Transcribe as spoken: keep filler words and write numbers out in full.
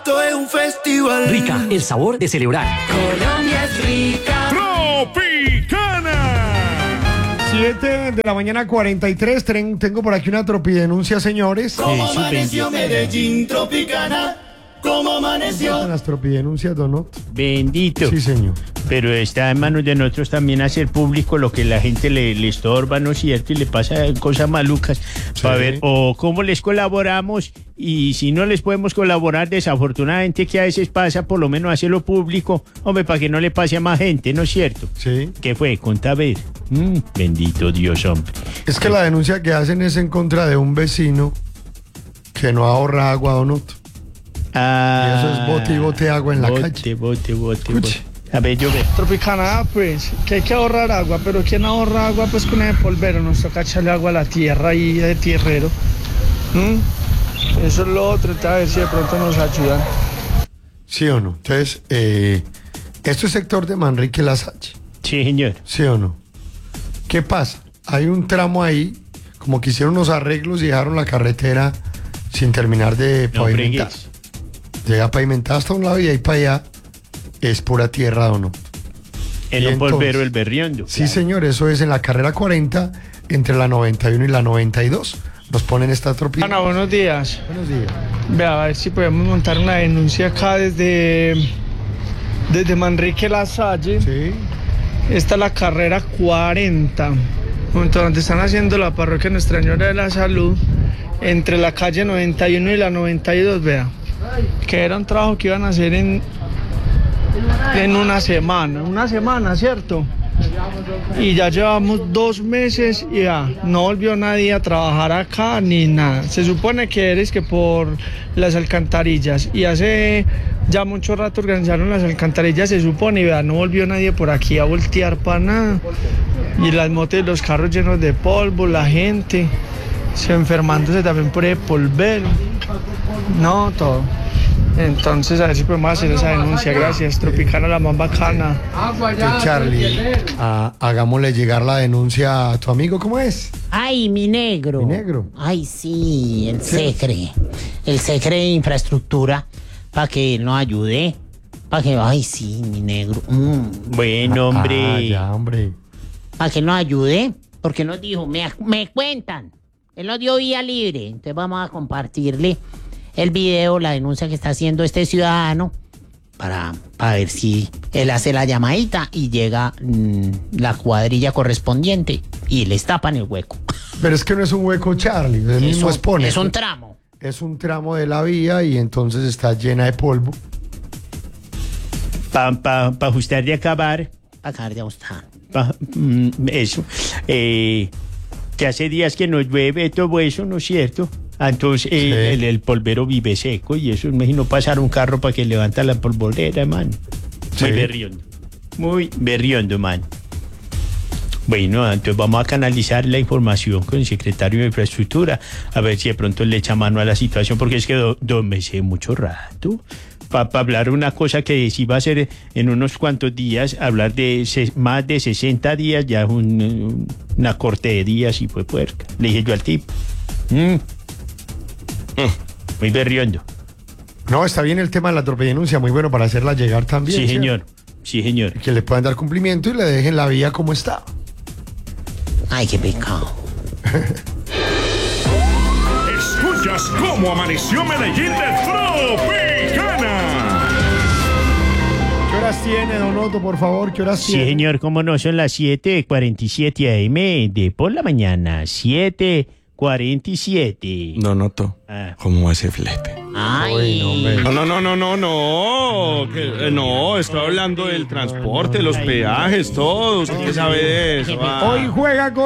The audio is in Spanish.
esto es un festival. Rica, el sabor de celebrar. Colombia es rica. Tropicana. siete de la mañana, cuarenta y tres. Ten, tengo por aquí una tropidenuncia, señores. Como amaneció Medellín, Tropicana. Como amaneció. Las tropidenuncias, Donot. Bendito. Sí, señor. Pero está en manos de nosotros también hacer público lo que la gente le, le estorba, ¿no es cierto? Y le pasa cosas malucas. Sí. Para ver, o cómo les colaboramos, y si no les podemos colaborar, desafortunadamente, que a veces pasa, por lo menos hacerlo público, hombre, para que no le pase a más gente, ¿no es cierto? Sí. ¿Qué fue? Contá a ver. Mm, bendito Dios, hombre. Es que la denuncia que hacen es en contra de un vecino que no ahorra agua, Donot. Ah, Y eso es bote y bote agua en la bote, calle. Bote, bote, Escuche. bote. A ver, yo veo. Tropicana, pues, que hay que ahorrar agua, pero ¿quién ahorra agua? Pues con el polvero, nos toca echarle agua a la tierra y de tierrero. ¿Mm? Eso es lo otro, a ver si de pronto nos ayudan. ¿Sí o no? Entonces, eh, esto es sector de Manrique Lasalle. Sí, señor. ¿Sí o no? ¿Qué pasa? Hay un tramo ahí, como que hicieron unos arreglos y dejaron la carretera sin terminar de No pavimentar. fregues. Llega pavimentada hasta un lado y ahí para allá es pura tierra, ¿o no? El Y un polvero, entonces- el berriondo. Sí, señor, eso es en la carrera cuarenta, entre la noventa y uno y la noventa y dos. Nos ponen esta tropilla. Ana, buenos días. Buenos días. Vea, a ver si podemos montar una denuncia acá desde, desde Manrique Lasalle. Sí. Esta es la carrera cuarenta, junto a donde están haciendo la parroquia Nuestra Señora de la Salud, entre la calle noventa y uno y la noventa y dos, vea. Que era un trabajo que iban a hacer en, en una semana, una semana, ¿cierto? Y ya llevamos dos meses y ya no volvió nadie a trabajar acá ni nada. Se supone que eres que por las alcantarillas, y hace ya mucho rato organizaron las alcantarillas, se supone, y vea, no volvió nadie por aquí a voltear para nada. Y las motos y los carros llenos de polvo, la gente se enfermándose también por el polvero. No, todo. Entonces, a ver si podemos hacer esa denuncia. Gracias, Tropicana, la más bacana. Que Charlie, ah, hagámosle llegar la denuncia a tu amigo, ¿cómo es? Ay, mi negro. Mi negro. Ay, sí, el Sí. SECRE. El SECRE de infraestructura, para que él nos ayude. Para que, ay, sí, mi negro. Mm, Bueno, hombre. Ah, ya, hombre. para que él nos ayude. Porque nos dijo, me, me cuentan. Él nos dio vía libre. Entonces vamos a compartirle el video, la denuncia que está haciendo este ciudadano, para, para ver si él hace la llamadita y llega mm, la cuadrilla correspondiente y les tapan el hueco. Pero es que no es un hueco, Charlie. Él Es mismo un, expone. es un tramo. Es un tramo de la vía y entonces está llena de polvo. Para pa, pa ajustar de acabar. Para acabar de ajustar. pa- mm, eso. Eh, que hace días que no llueve todo eso, ¿no es cierto? Entonces eh, Sí. el, el polvero vive seco y eso, imagino pasar un carro para que levanta la polvorera, man. Muy Sí. berriondo. Muy berriondo, man. Bueno, entonces vamos a canalizar la información con el secretario de Infraestructura, a ver si de pronto le echa mano a la situación, porque es que do, do me sé mucho rato. Para pa hablar una cosa que sí va a ser en unos cuantos días, hablar de se, más de sesenta días, ya un, un, una corte de días y fue puerca. Le dije yo al tipo. Mm. Mm. Muy berriondo. No, está bien el tema de la tropedenuncia, muy bueno para hacerla llegar también. Sí, ¿cierto? señor. Sí, señor. Que le puedan dar cumplimiento y le dejen la vía como está. Ay, qué pecado. Escuchas cómo amaneció Medellín de Tropicana. ¿Qué horas tiene, Don Otto, por favor? ¿Qué horas Sí, tiene? señor, cómo no, son las siete cuarenta y siete A M de por la mañana. siete cuarenta y siete. No noto. Ah. ¿Cómo va ese flete? Ay. Uy, no, hombre. No, no, no, no, no, no. Que, eh, no, estoy hablando del transporte, los peajes, todo. ¿Usted qué sabe de eso? Ah. Hoy juega con